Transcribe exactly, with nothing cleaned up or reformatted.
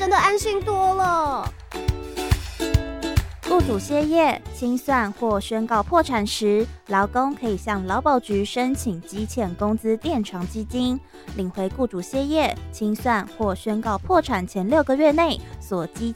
真的安心多了。 雇主歇业、清算或宣告破产时，劳工可以向劳保局申请积欠工资垫偿基金，领回雇主歇业、清算或宣告破产前六个月内所积